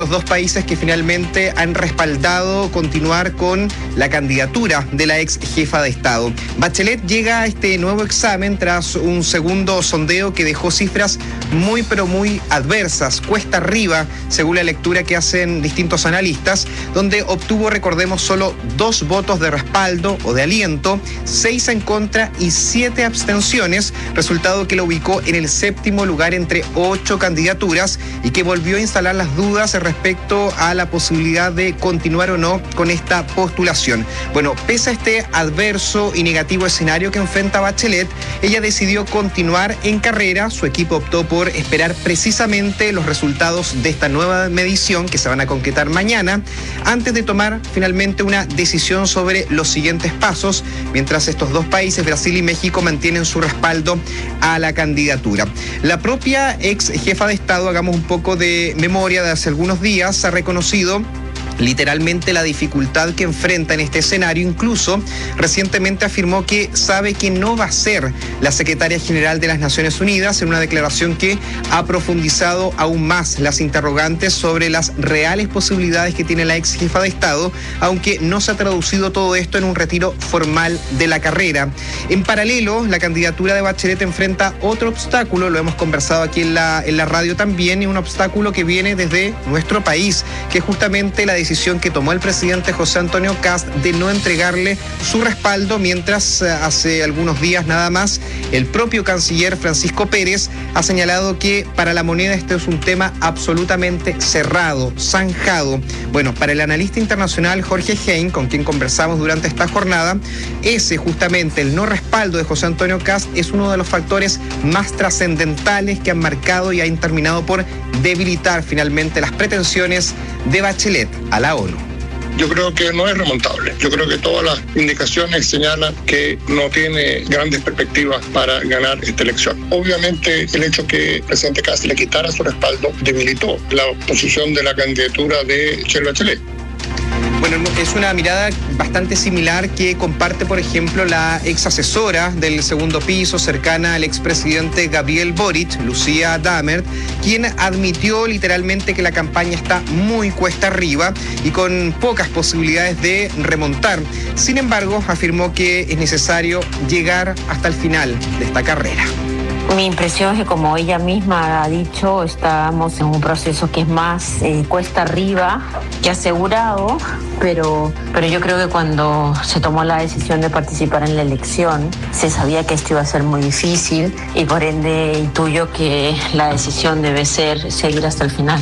estos dos países que finalmente han respaldado continuar con la candidatura de la ex jefa de Estado. Bachelet llega a este nuevo examen tras un segundo sondeo que dejó cifras muy adversas, cuesta arriba, según la lectura que hacen distintos analistas, donde obtuvo, recordemos, solo 2 votos de respaldo o de aliento, 6 en contra y 7 abstenciones, resultado que lo ubicó en el 7º lugar entre 8 candidaturas y que volvió a instalar las dudas respecto a la posibilidad de continuar o no con esta postulación. Bueno, pese a este adverso y negativo escenario que enfrenta Bachelet, ella decidió continuar en carrera. Su equipo optó por esperar precisamente los resultados de esta nueva medición que se van a concretar mañana, antes de tomar finalmente una decisión sobre los siguientes pasos, mientras estos dos países, Brasil y México, mantienen su respaldo a la candidatura. La propia ex jefa de Estado, hagamos un poco de memoria de hace algunos días, ha reconocido literalmente la dificultad que enfrenta en este escenario. Incluso recientemente afirmó que sabe que no va a ser la secretaria general de las Naciones Unidas, en una declaración que ha profundizado aún más las interrogantes sobre las reales posibilidades que tiene la ex jefa de Estado, aunque no se ha traducido todo esto en un retiro formal de la carrera. En paralelo, la candidatura de Bachelet enfrenta otro obstáculo, lo hemos conversado aquí en la radio también, y un obstáculo que viene desde nuestro país, que es justamente la decisión que tomó el presidente José Antonio Kast de no entregarle su respaldo, mientras hace algunos días nada más el propio canciller Francisco Pérez ha señalado que para la moneda este es un tema absolutamente cerrado, zanjado. Bueno, para el analista internacional Jorge Hein, con quien conversamos durante esta jornada, ese justamente el no respaldo de José Antonio Kast es uno de los factores más trascendentales que han marcado y han terminado por debilitar finalmente las pretensiones de Bachelet a la ONU. Yo creo que no es remontable. Yo creo que todas las indicaciones señalan que no tiene grandes perspectivas para ganar esta elección. Obviamente, el hecho que el presidente Kast le quitara su respaldo debilitó la posición de la candidatura de Michelle Bachelet. Bueno, es una mirada bastante similar que comparte, por ejemplo, la ex asesora del segundo piso, cercana al expresidente Gabriel Boric, Lucía Dammert, quien admitió literalmente que la campaña está muy cuesta arriba y con pocas posibilidades de remontar. Sin embargo, afirmó que es necesario llegar hasta el final de esta carrera. Mi impresión es que, como ella misma ha dicho, estamos en un proceso que es más cuesta arriba que asegurado, pero yo creo que cuando se tomó la decisión de participar en la elección, se sabía que esto iba a ser muy difícil y por ende intuyo que la decisión debe ser seguir hasta el final.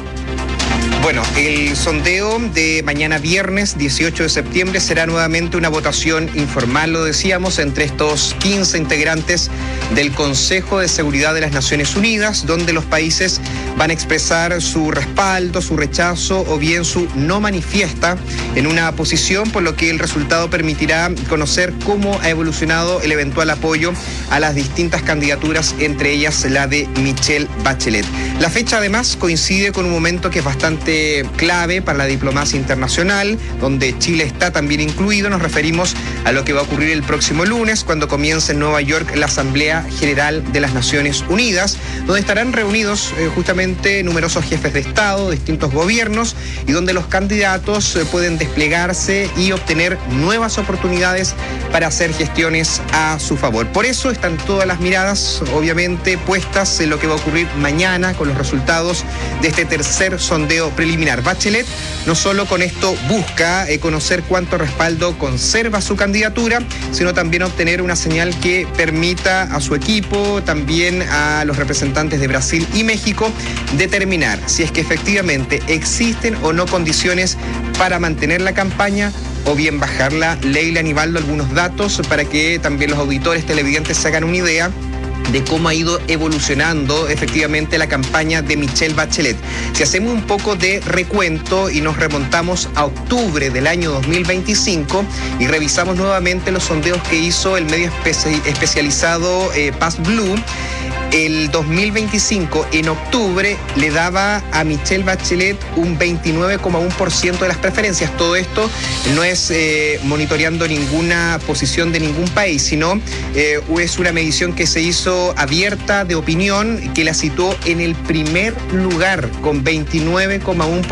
Bueno, el sondeo de mañana viernes 18 de septiembre será nuevamente una votación informal, lo decíamos, entre estos 15 integrantes del Consejo de Seguridad de las Naciones Unidas, donde los países van a expresar su respaldo, su rechazo o bien su no manifiesta en una posición, por lo que el resultado permitirá conocer cómo ha evolucionado el eventual apoyo a las distintas candidaturas, entre ellas la de Michelle Bachelet. La fecha además coincide con un momento que es bastante clave para la diplomacia internacional, donde Chile está también incluido. Nos referimos a lo que va a ocurrir el próximo lunes, cuando comience en Nueva York la Asamblea General de las Naciones Unidas, donde estarán reunidos justamente numerosos jefes de Estado, distintos gobiernos, y donde los candidatos pueden desplegarse y obtener nuevas oportunidades para hacer gestiones a su favor. Por eso están todas las miradas, obviamente, puestas en lo que va a ocurrir mañana con los resultados de este tercer sondeo preliminar. Bachelet no solo con esto busca conocer cuánto respaldo conserva su candidatura, sino también obtener una señal que permita a su equipo, también a los representantes de Brasil y México, determinar si es que efectivamente existen o no condiciones para mantener la campaña o bien bajarla. Leila, Aníbaldo, algunos datos para que también los auditores televidentes se hagan una idea de cómo ha ido evolucionando efectivamente la campaña de Michelle Bachelet. Si hacemos un poco de recuento y nos remontamos a octubre del año 2025 y revisamos nuevamente los sondeos que hizo el medio especializado Paz Blue, el 2025 en octubre le daba a Michelle Bachelet un 29,1% de las preferencias. Todo esto no es monitoreando ninguna posición de ningún país, sino es una medición que se hizo abierta de opinión, que la situó en el primer lugar con 29,1%.